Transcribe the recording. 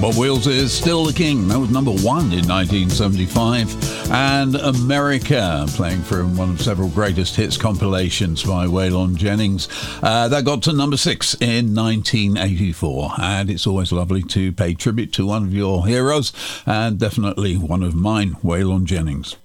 Bob Wills is still the king. That was number one in 1975. And America, playing from one of several greatest hits compilations by Waylon Jennings. That got to number 6 in 1984. And it's always lovely to pay tribute to one of your heroes, and definitely one of mine, Waylon Jennings.